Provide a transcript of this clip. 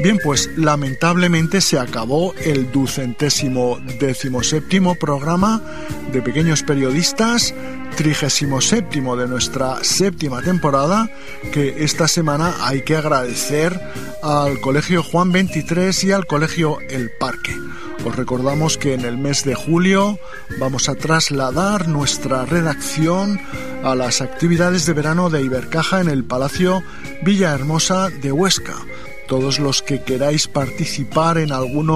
Bien, pues lamentablemente se acabó el 217º programa de Pequeños Periodistas, 37º de nuestra 7ª temporada, que esta semana hay que agradecer al Colegio Juan 23 y al Colegio El Parque. Os recordamos que en el mes de julio vamos a trasladar nuestra redacción a las actividades de verano de Ibercaja en el Palacio Villahermosa de Huesca. Todos los que queráis participar en alguno